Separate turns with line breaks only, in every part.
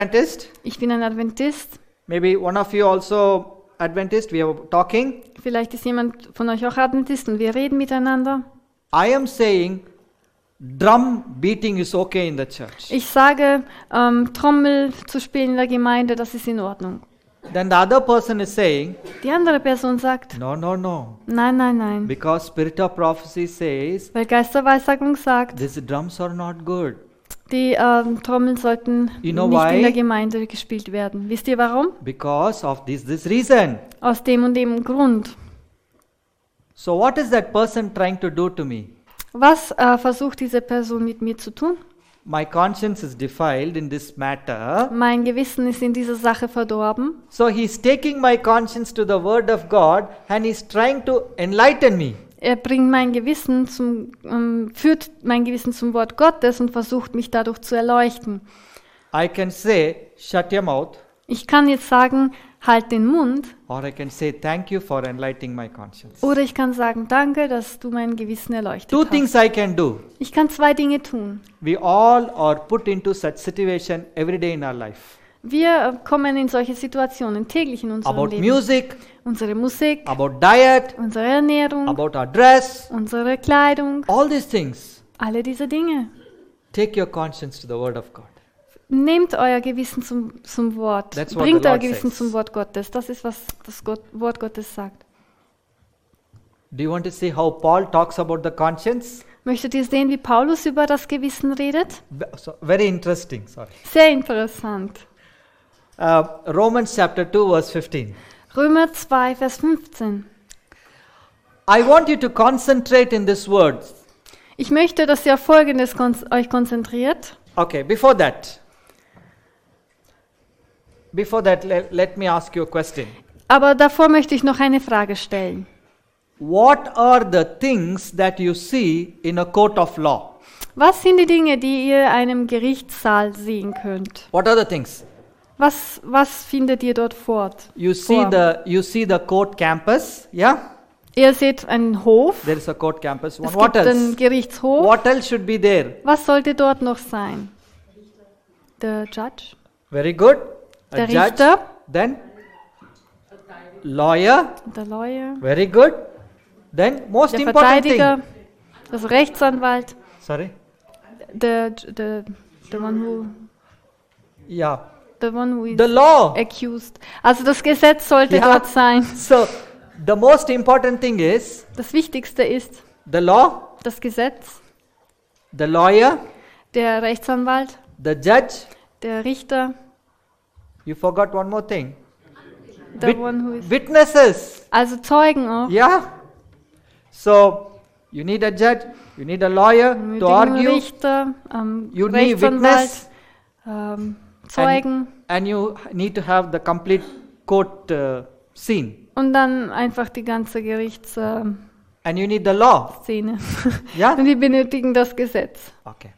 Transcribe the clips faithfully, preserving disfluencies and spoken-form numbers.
Adventist.
Ich bin ein Adventist.
Maybe one of you also Adventist. We are talking.
Vielleicht ist jemand von euch auch Adventist und wir reden miteinander.
I am saying drum beating is okay in the church.
Ich sage, ähm, Trommel zu spielen in der Gemeinde, das ist in Ordnung.
Then the other person is saying,
Die andere Person sagt,
no, no, no.
nein, nein, nein.
Because spirit of prophecy says,
Weil Geist der Weissagung sagt,
these drums are not good.
die ähm, Trommeln sollten
You know
nicht
why?
in der Gemeinde gespielt werden. Wisst ihr warum?
Because of this, this reason.
Aus dem und dem Grund.
So what is that person trying to do to me?
Was äh, versucht diese Person mit mir zu tun?
My conscience is defiled in this matter.
Mein Gewissen ist in dieser Sache verdorben.
So he's taking my conscience to the word of God and he's trying to enlighten me.
Er bringt mein Gewissen zum, ähm, führt mein Gewissen zum Wort Gottes und versucht mich dadurch zu erleuchten.
I can say, shut your mouth,
Ich kann jetzt sagen, halt den Mund,
or I can say, thank you for enlightening my conscience.
oder ich kann sagen, danke, dass du mein Gewissen erleuchtet
Two
hast.
things I can do.
Ich kann zwei Dinge tun.
We all are put into such situation every day in our life.
Wir äh, kommen in solche Situationen täglich in unserem
About
Leben.
music,
Unsere Musik,
about diet,
unsere Ernährung,
about our dress,
unsere Kleidung,
all these things.
alle diese Dinge.
Take your conscience to the word of God.
Nehmt euer Gewissen zum, zum Wort.
That's what
Bringt
the
euer
Lord
Gewissen
says.
zum Wort Gottes. Das ist, was das Gott, Wort Gottes sagt.
Do you want to see how Paul talks about the conscience?
Möchtet ihr sehen, wie Paulus über das Gewissen redet?
Ve- so- Very interesting, sorry.
Sehr interessant.
Uh, Romans chapter two, verse fifteen.
Römer zwei, Vers fünfzehn.
I want you to concentrate in this word.
Ich möchte, dass ihr auf Folgendes kon- euch konzentriert.
Okay, before that, before that, le- let me ask you a question.
Aber davor möchte ich noch eine Frage stellen.
What are the things that you see in a court of law?
Was sind die Dinge, die ihr in einem Gerichtssaal sehen könnt?
What are the things?
Was, was findet ihr dort fort?
You see
vor?
the you see the court campus, yeah?
Ihr seht einen Hof.
There is a court campus.
Es
What
gibt einen
else?
Gerichtshof.
What else should be there?
Was sollte dort noch sein? Der Judge,
Very good. A
der
judge.
Richter,
Then lawyer.
der Lawyer,
Very good. Then most
der
important thing.
Verteidiger, der Rechtsanwalt,
Sorry.
der, der, the one who,
Yeah.
the one who is
The law.
accused. Also das Gesetz sollte
Ja.
dort sein.
So the most important thing is
Das Wichtigste ist
the law,
das Gesetz,
the lawyer,
der Rechtsanwalt,
the judge.
der Richter,
You forgot one more thing.
the
Wit-
one who is,
Witnesses.
also Zeugen auch.
Yeah. So you need a judge, you need a lawyer to
Benötigen
argue,
Richter, ähm,
you need
Rechtsanwalt,
witness,
ähm, Zeugen
and you need to have the complete court uh, scene,
und dann einfach die ganze Gerichtsszene.
and you need the law. Yeah.
Und wir benötigen das Gesetz.
Okay.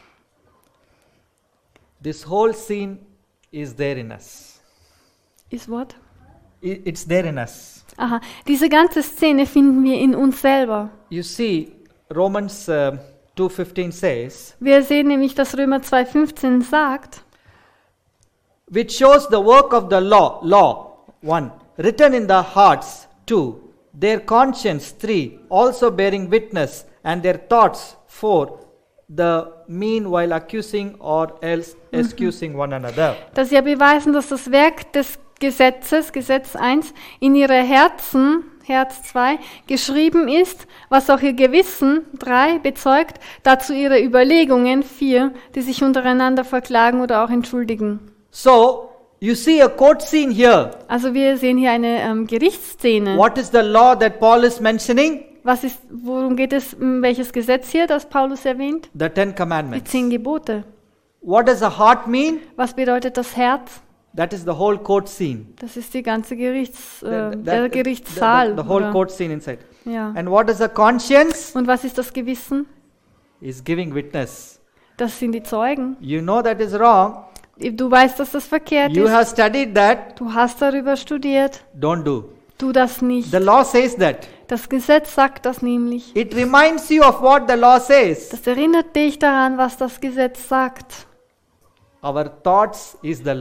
This whole scene is there in us.
Ist what?
I- It's there in us.
Aha, diese ganze Szene finden wir in uns selber.
You see, Romans uh, two fifteen says,
Wir sehen nämlich, dass Römer zwei fünfzehn sagt,
which shows the work of the law, law, one, written in the hearts, two, their conscience, three, also bearing witness, and their thoughts, four, the meanwhile accusing or else excusing one another.
dass sie ja beweisen, dass das Werk des Gesetzes, Gesetz eins, in ihre Herzen, Herz zwei, geschrieben ist, was auch ihr Gewissen, drei, bezeugt, dazu ihre Überlegungen, vier, die sich untereinander verklagen oder auch entschuldigen.
So, you see a court scene here.
Also wir sehen hier eine ähm, Gerichtsszene.
What is the law that Paul is mentioning?
Was ist, worum geht es, um welches Gesetz hier, das Paulus erwähnt?
The Ten
Die
Commandments.
zehn Gebote.
What does a heart mean?
Was bedeutet das Herz?
That is the whole court scene.
Das ist die ganze Gerichts,
The-
äh,
that-
der
the-
Gerichtssaal.
The, the whole
oder?
court scene inside.
Ja.
And what is a conscience?
Und was ist das Gewissen?
Is giving witness.
Das sind die Zeugen.
You know that is wrong.
Du weißt, dass das verkehrt
You
ist.
have studied that.
Du hast darüber studiert.
Don't do.
Tu das nicht.
The law says that.
Das Gesetz sagt das nämlich.
It reminds you of what the law says.
Das erinnert dich daran, was das Gesetz sagt.
Our thoughts is the